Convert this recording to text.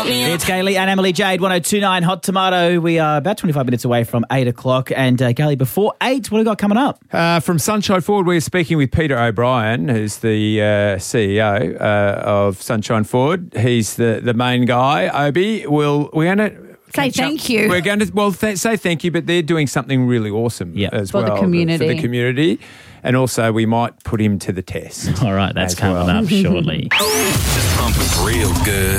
It's Gailey and Emily Jade, 1029 Hot Tomato. We are about 25 minutes away from 8 o'clock. And Gailey, before 8, what have we got coming up? From Sunshine Forward, we're speaking with Peter O'Brien, who's the CEO of Sunshine Forward. He's the main guy. Obi, we're going to... Say thank you. We're going to, say thank you, but they're doing something really awesome as well. For the community. And also, we might put him to the test. All right, that's coming up shortly. Just pumping real good.